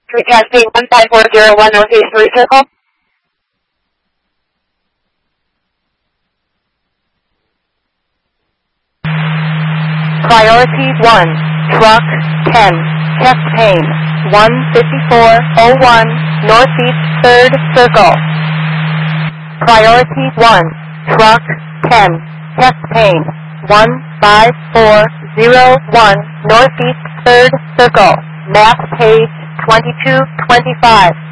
Testing 15401 Northeast 3 Circle. Priority 1, Truck 10, chest pain, 15401 Northeast 3rd Circle. Priority 1, Truck 10, chest pain, 15401 Northeast 3rd Circle. Map page 2225.